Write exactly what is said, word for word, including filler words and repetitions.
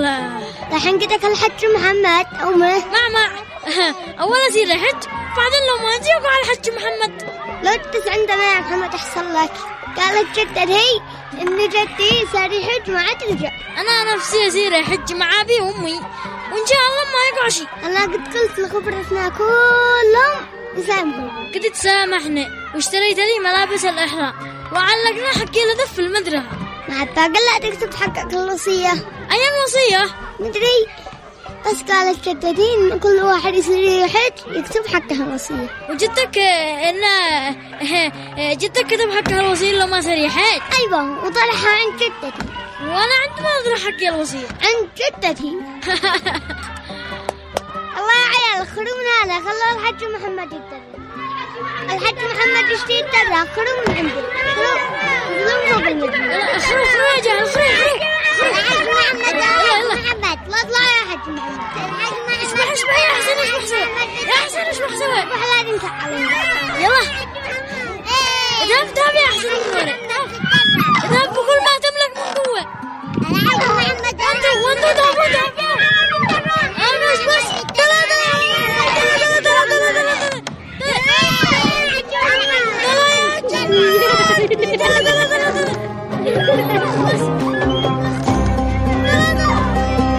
الله. الحين قدك الحج محمد أمه مع مع أول أصير الحج بعدين لو ما أجي أقع على حج محمد. لو تس عندما يا محمد يحصل لك قالت جدتي إن جدي صار يحج ما عاد رجع. أنا نفسي أصير أحج مع أبي وأمي وإن شاء الله ما يقع شيء. أنا قد قلت لخبرتنا كلهم يسامحوا. قد تسامحنا واشتريت لي ملابس الإحرام وعلقنا حقي لدف في المدرسة. ما عاد باقي لا تكتب حقك الوصية. أي الوصية؟ مدري بس قالت جدتي إن كل واحد يصير يحج يكتب حقه الوصية. وجدتك إن جدتك كتب حقها الوصية لو ما صار يحج؟ أيوة وطلعها عند جدتي. وأنا عند ما أطلع حقي الوصية عند جدتي. الله يا عيال خلونا هذا خلوا الحج محمد يتدرى. الحج محمد يشتي يتدرى خلوا من عنده. خلوا خلوا بالمدرسة. خلوا خلوا يا جهل خلوا خلوا. الحج محمد محمد لا اطلع يا حج محمد. اسمح اسمح يا حسن اسمح سوي يا حسن اسمح سوي. روح لازم تعلم. يلا اذهب اذهب يا حسن النوري اذهب بكل ما تملك من قوة. الحج محمد وانتو وانتو ذهبوا ذهبوا